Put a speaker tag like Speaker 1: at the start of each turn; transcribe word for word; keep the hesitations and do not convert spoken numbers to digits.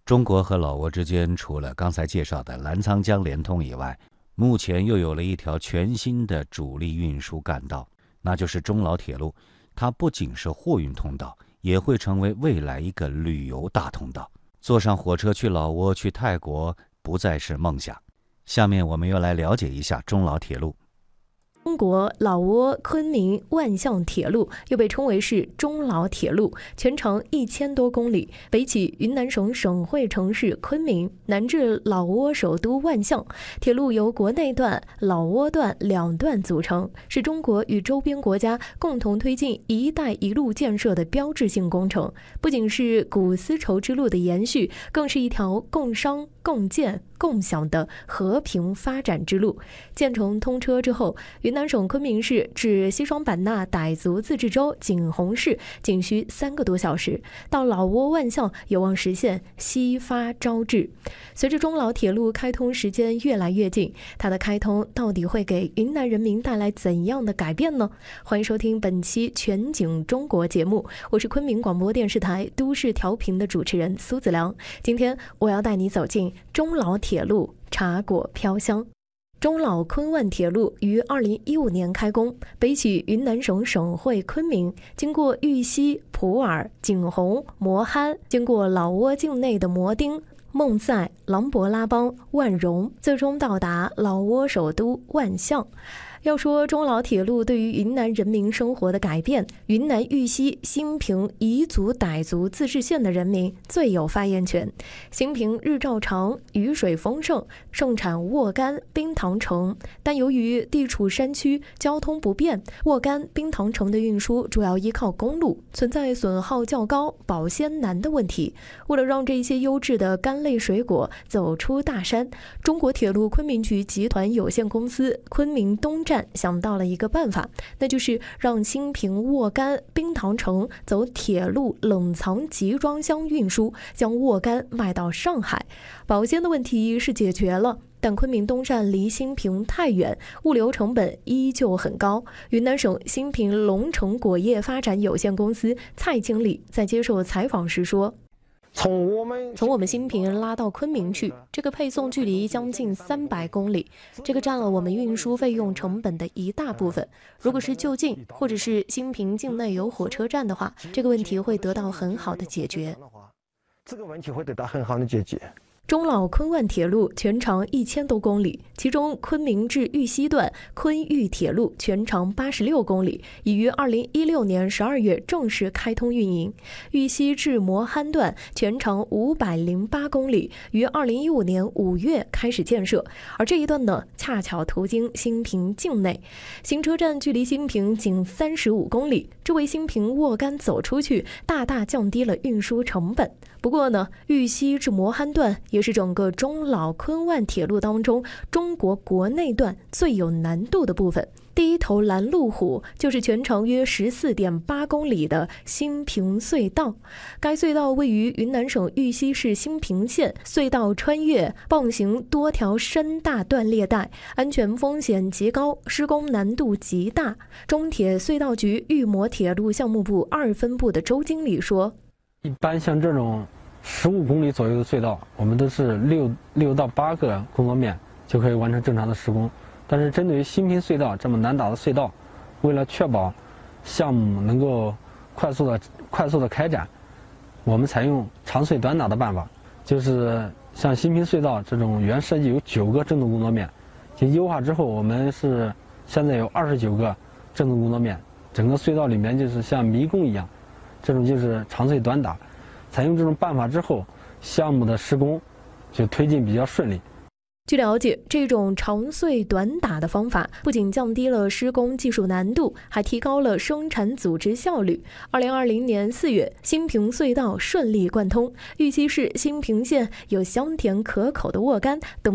Speaker 1: 中国和老挝之间除了刚才介绍的澜沧江联通以外，目前又有了一条全新的主力运输干道，那就是中老铁路。它不仅是货运通道，也会成为未来一个旅游大通道。坐上火车去老挝、去泰国不再是梦想。下面我们又来了解一下中老铁路。
Speaker 2: 中国老挝昆明万象铁路又被称为是中老铁路，全长一千多公里，北起云南省省会城市昆明，南至老挝首都万象。铁路由国内段、老挝段两段组成，是中国与周边国家共同推进“一带一路”建设的标志性工程。不仅是古丝绸之路的延续，更是一条共商、共建、共享的和平发展之路。建成通车之后，云南省昆明市至西双版纳傣族自治州景洪市仅需三个多小时，到老挝万象有望实现西发招致。随着中老铁路开通时间越来越近，它的开通到底会给云南人民带来怎样的改变呢？欢迎收听本期全景中国节目，我是昆明广播电视台都市调频的主持人苏子良。今天我要带你走进中老铁路，茶果飘香。中老昆万铁路于二零一五年开工，北起云南省省会昆明，经过玉溪、普洱、景洪、磨憨，经过老挝境内的摩丁、孟赛、琅勃拉邦、万荣，最终到达老挝首都万象。要说中老铁路对于云南人民生活的改变，云南玉溪、兴平彝族傣族自治县的人民最有发言权。兴平日照长，雨水丰盛，盛产沃柑、冰糖橙，但由于地处山区，交通不便，沃柑、冰糖橙的运输主要依靠公路，存在损耗较高、保鲜难的问题。为了让这些优质的柑类水果走出大山，中国铁路昆明局集团有限公司昆明东站想到了一个办法，那就是让兴平沃柑、冰糖橙走铁路冷藏集装箱运输，将沃柑卖到上海。保鲜的问题是解决了，但昆明东站离兴平太远，物流成本依旧很高。云南省兴平龙城果业发展有限公司蔡经理在接受采访时说，从我们从我们兴平拉到昆明去，这个配送距离将近三百公里，这个占了我们运输费用成本的一大部分。如果是就近或者是兴平境内有火车站的话，这个问题会得到很好的解决。
Speaker 3: 这个问题会得到很好的解决。
Speaker 2: 中老昆万铁路全长一千多公里，其中昆明至玉溪段昆玉铁路全长八十六公里，已于二零一六年十二月正式开通运营。玉溪至磨憨段全长五百零八公里，于二零一五年五月开始建设，而这一段呢，恰巧途经兴平境内，新车站距离兴平仅三十五公里，这为兴平沃柑走出去大大降低了运输成本。不过呢，玉溪至磨憨段也是整个中老昆万铁路当中中国国内段最有难度的部分。第一头拦路虎就是全长约 十四点八公里的兴平隧道，该隧道位于云南省玉溪市兴平县，隧道穿越傍行多条深大断裂带，安全风险极高，施工难度极大。中铁隧道局玉磨铁路项目部二分部的周经理说，
Speaker 4: 一般像这种十五公里左右的隧道，我们都是六六到八个工作面就可以完成正常的施工。但是针对于兴平隧道这么难打的隧道，为了确保项目能够快速的快速的开展，我们采用长隧短打的办法，就是像兴平隧道这种原设计有九个振动工作面，经优化之后，我们是现在有二十九个振动工作面，整个隧道里面就是像迷宫一样。这种就是长隧短打，采用这种办法之后，项目的施工就推进比较顺利。
Speaker 2: 据了解，这种长隧短打的方法不仅降低了施工技术难度，还提高了生产组织效率。二零二零年四月，兴平隧道顺利贯通，玉溪市兴平县有香甜可口的沃柑等